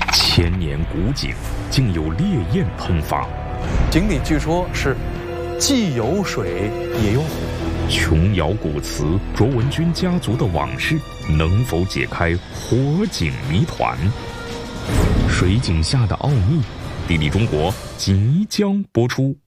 千年古井竟有烈焰喷发， 井底据说是既有水也有火。 琼瑶古瓷卓文君家族的往事能否解开火井谜团？水井下的奥秘，地理中国即将播出。